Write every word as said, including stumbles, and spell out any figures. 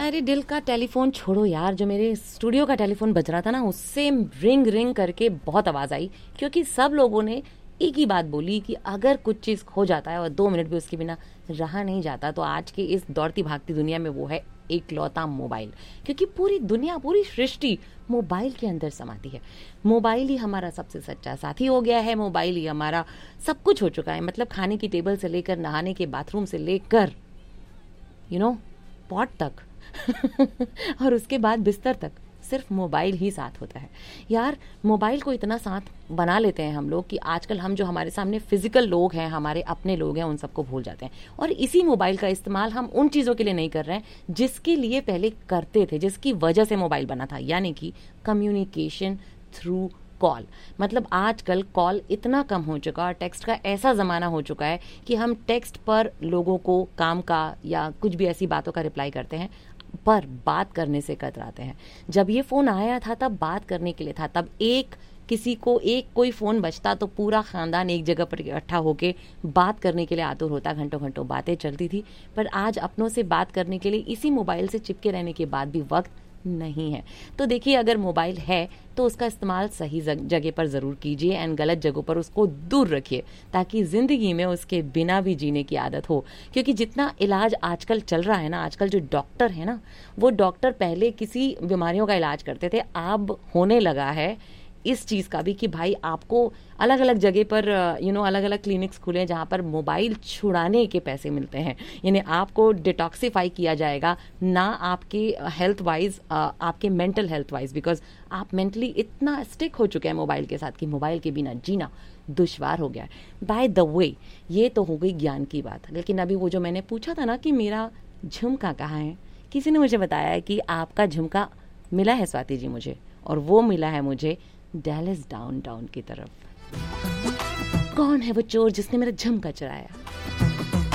अरे दिल का टेलीफोन छोड़ो यार, जो मेरे स्टूडियो का टेलीफोन बज रहा था ना, उससे रिंग रिंग करके बहुत आवाज आई, क्योंकि सब लोगों ने एक ही बात बोली कि अगर कुछ चीज खो जाता है और दो मिनट भी उसके बिना रहा नहीं जाता, तो आज की इस दौड़ती भागती दुनिया में वो है एकलौता मोबाइल। क्योंकि पूरी दुनिया, पूरी सृष्टि मोबाइल के अंदर समाती है। मोबाइल ही हमारा सबसे सच्चा साथी हो गया है, मोबाइल ही हमारा सब कुछ हो चुका है। मतलब खाने की टेबल से लेकर नहाने के बाथरूम से लेकर यू नो पॉट तक और उसके बाद बिस्तर तक सिर्फ मोबाइल ही साथ होता है। यार मोबाइल को इतना साथ बना लेते हैं हम लोग कि आजकल हम जो हमारे सामने फिजिकल लोग हैं, हमारे अपने लोग हैं, उन सबको भूल जाते हैं। और इसी मोबाइल का इस्तेमाल हम उन चीज़ों के लिए नहीं कर रहे हैं जिसके लिए पहले करते थे, जिसकी वजह से मोबाइल बना था, यानी कि कम्युनिकेशन थ्रू कॉल। मतलब आजकल कॉल इतना कम हो चुका है, टेक्स्ट का ऐसा ज़माना हो चुका है कि हम टेक्स्ट पर लोगों को काम का या कुछ भी ऐसी बातों का रिप्लाई करते हैं, पर बात करने से कतराते हैं। जब ये फ़ोन आया था तब बात करने के लिए था, तब एक किसी को एक कोई फ़ोन बजता तो पूरा ख़ानदान एक जगह पर इकट्ठा होकर बात करने के लिए आतुर होता, घंटों घंटों बातें चलती थी। पर आज अपनों से बात करने के लिए इसी मोबाइल से चिपके रहने के बाद भी वक्त नहीं है। तो देखिए, अगर मोबाइल है तो उसका इस्तेमाल सही जगह पर ज़रूर कीजिए एंड गलत जगहों पर उसको दूर रखिए, ताकि ज़िंदगी में उसके बिना भी जीने की आदत हो। क्योंकि जितना इलाज आजकल चल रहा है ना, आजकल जो डॉक्टर है ना, वो डॉक्टर पहले किसी बीमारियों का इलाज करते थे, अब होने लगा है इस चीज़ का भी कि भाई आपको अलग अलग जगह पर यू नो अलग अलग क्लिनिक्स खुले जहाँ पर मोबाइल छुड़ाने के पैसे मिलते हैं। यानी आपको डिटॉक्सीफाई किया जाएगा, ना आपके हेल्थ वाइज, आपके मेंटल हेल्थ वाइज, बिकॉज आप मेंटली इतना स्टिक हो चुके हैं मोबाइल के साथ कि मोबाइल के बिना जीना दुश्वार हो गया है। बाय द वे, ये तो हो गई ज्ञान की बात, लेकिन अभी वो जो मैंने पूछा था ना कि मेरा झुमका कहाँ है, किसी ने मुझे बताया है कि आपका झुमका मिला है स्वाति जी मुझे, और वो मिला है मुझे डैलस डाउनटाउन की तरफ। कौन है वो चोर जिसने मेरा झुमका चुराया?